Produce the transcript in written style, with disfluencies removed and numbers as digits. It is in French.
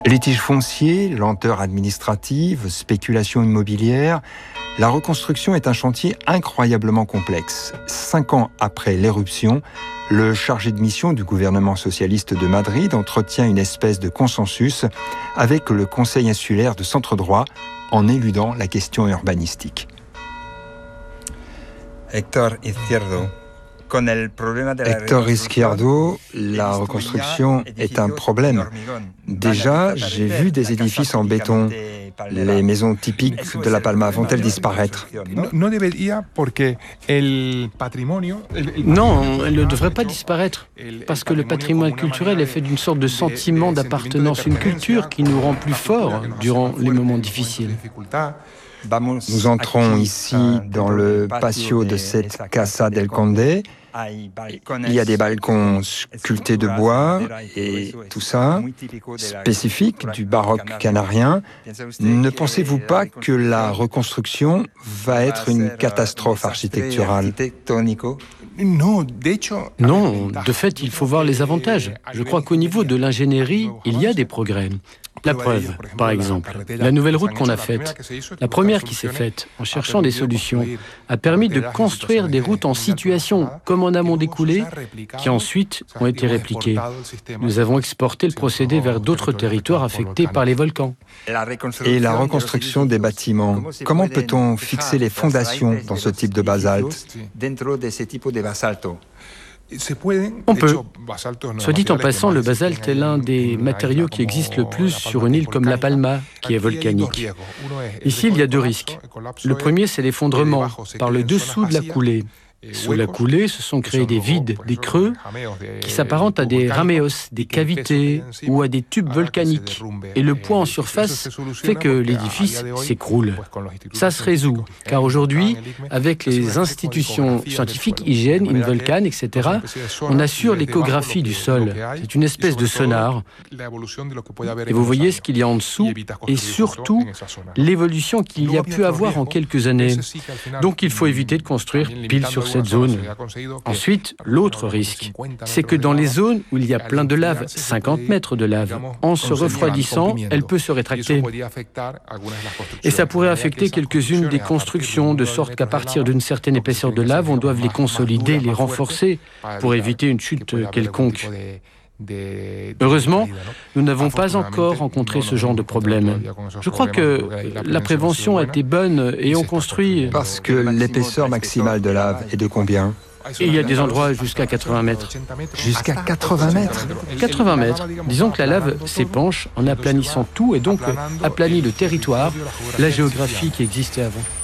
Litiges fonciers, lenteur administrative, spéculation immobilière, la reconstruction est un chantier incroyablement complexe. 5 ans après l'éruption, le chargé de mission du gouvernement socialiste de Madrid entretient une espèce de consensus avec le Conseil insulaire de centre-droit en éludant la question urbanistique. Héctor Izquierdo, la reconstruction est un problème. Déjà, j'ai vu des édifices en béton. Les maisons typiques de La Palma vont-elles disparaître? Non, elle ne devrait pas disparaître, parce que le patrimoine culturel est fait d'une sorte de sentiment d'appartenance, une culture qui nous rend plus forts durant les moments difficiles. Nous entrons ici dans le patio de cette Casa del Conde. Il y a des balcons sculptés de bois et tout ça, spécifique du baroque canarien. Ne pensez-vous pas que la reconstruction va être une catastrophe architecturale? Non, de fait, il faut voir les avantages. Je crois qu'au niveau de l'ingénierie, il y a des progrès. La preuve, par exemple, la nouvelle route qu'on a faite, la première qui s'est faite en cherchant des solutions, a permis de construire des routes en situation, comme en amont des coulées, qui ensuite ont été répliquées. Nous avons exporté le procédé vers d'autres territoires affectés par les volcans. Et la reconstruction des bâtiments, comment peut-on fixer les fondations dans ce type de basalte? On peut. Soit dit en passant, le basalte est l'un des matériaux qui existent le plus sur une île comme La Palma, qui est volcanique. Ici, il y a 2 risques. Le premier, c'est l'effondrement par le dessous de la coulée. Sous la coulée, se sont créés des vides, des creux, qui s'apparentent à des raméos, des cavités ou à des tubes volcaniques. Et le poids en surface fait que l'édifice s'écroule. Ça se résout, car aujourd'hui, avec les institutions scientifiques, IGN, Involcan, etc., on assure l'échographie du sol. C'est une espèce de sonar. Et vous voyez ce qu'il y a en dessous, et surtout l'évolution qu'il y a pu avoir en quelques années. Donc il faut éviter de construire pile sur cette zone. Ensuite, l'autre risque, c'est que dans les zones où il y a plein de lave, 50 mètres de lave, en se refroidissant, elle peut se rétracter. Et ça pourrait affecter quelques-unes des constructions, de sorte qu'à partir d'une certaine épaisseur de lave, on doit les consolider, les renforcer, pour éviter une chute quelconque. Heureusement, nous n'avons pas encore rencontré ce genre de problème. Je crois que la prévention a été bonne et on construit... Parce que l'épaisseur maximale de lave est de combien? Et il y a des endroits jusqu'à 80 mètres. Jusqu'à 80 mètres? 80 mètres. Disons que la lave s'épanche en aplanissant tout et donc aplanit le territoire, la géographie qui existait avant.